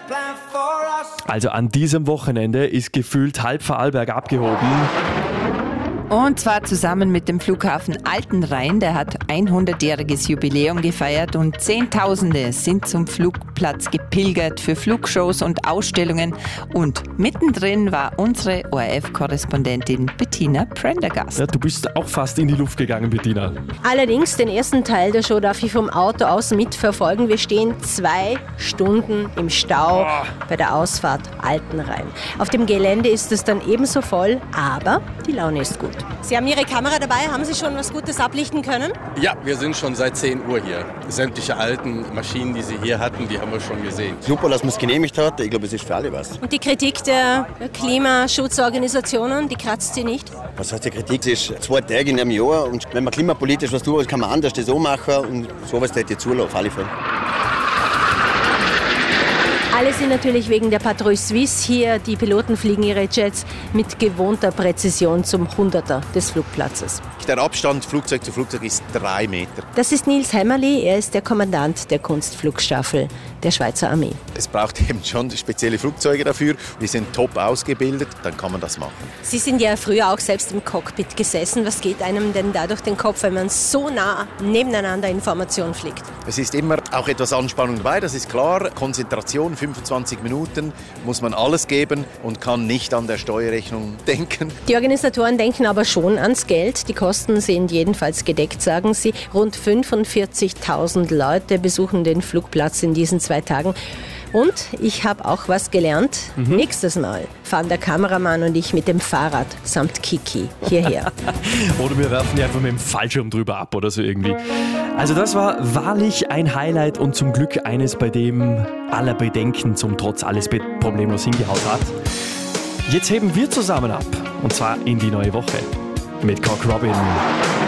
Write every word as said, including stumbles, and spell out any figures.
Also an diesem Wochenende ist gefühlt halb Vorarlberg abgehoben. Und zwar zusammen mit dem Flughafen Altenrhein, der hat hundertjähriges Jubiläum gefeiert und Zehntausende sind zum Flugplatz gepilgert für Flugshows und Ausstellungen. Und mittendrin war unsere O R F-Korrespondentin Bettina Prendergast. Ja, du bist auch fast in die Luft gegangen, Bettina. Allerdings, den ersten Teil der Show darf ich vom Auto aus mitverfolgen. Wir stehen zwei Stunden im Stau oh. bei der Ausfahrt Altenrhein. Auf dem Gelände ist es dann ebenso voll, aber die Laune ist gut. Sie haben Ihre Kamera dabei. Haben Sie schon was Gutes ablichten können? Ja, wir sind schon seit zehn Uhr hier. Sämtliche alten Maschinen, die Sie hier hatten, die haben wir schon gesehen. Super, dass man es genehmigt hat. Ich glaube, es ist für alle was. Und die Kritik der Klimaschutzorganisationen, die kratzt Sie nicht? Was heißt die Kritik? Es ist zwei Tage in einem Jahr und wenn man klimapolitisch was tut, kann man anders das so machen und sowas hätte ich zulassen, auf alle Fälle. Alle sind natürlich wegen der Patrouille Suisse hier. Die Piloten fliegen ihre Jets mit gewohnter Präzision zum Hunderter des Flugplatzes. Der Abstand Flugzeug zu Flugzeug ist drei Meter. Das ist Nils Hämmerli, er ist der Kommandant der Kunstflugstaffel der Schweizer Armee. Es braucht eben schon spezielle Flugzeuge dafür. Die sind top ausgebildet, dann kann man das machen. Sie sind ja früher auch selbst im Cockpit gesessen. Was geht einem denn da durch den Kopf, wenn man so nah nebeneinander Informationen fliegt? Es ist immer auch etwas Anspannung dabei, das ist klar. Konzentration, fünfundzwanzig Minuten muss man alles geben und kann nicht an der Steuerrechnung denken. Die Organisatoren denken aber schon ans Geld. Die Kosten sind jedenfalls gedeckt, sagen sie. Rund fünfundvierzigtausend Leute besuchen den Flugplatz in diesen zwei Tagen. Und ich habe auch was gelernt. Mhm. Nächstes Mal fahren der Kameramann und ich mit dem Fahrrad samt Kiki hierher. Oder wir werfen die einfach mit dem Fallschirm drüber ab oder so irgendwie. Also das war wahrlich ein Highlight und zum Glück eines, bei dem aller Bedenken zum Trotz alles problemlos hingehaut hat. Jetzt heben wir zusammen ab und zwar in die neue Woche mit Cock Robin.